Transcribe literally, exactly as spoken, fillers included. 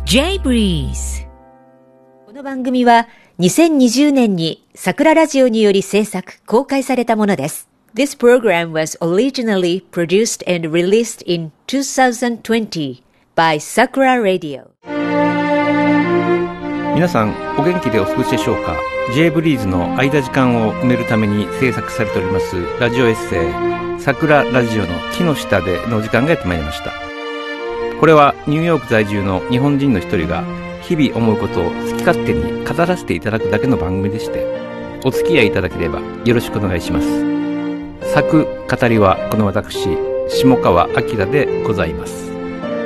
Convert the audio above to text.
J Breeze。 この番組はにせんにじゅうねんに桜ラジオにより制作公開されたものです。This program was originally produced and released in twenty twenty by Sakura Radio。 皆さんお元気でお過ごしでしょうか。 J ブリーズの間時間を埋めるために制作されておりますラジオエッセイ桜ラジオの木の下での時間がやってまいりました。これはニューヨーク在住の日本人の一人が日々思うことを好き勝手に語らせていただくだけの番組でして、お付き合いいただければよろしくお願いします。作語りはこの私下川明でございます。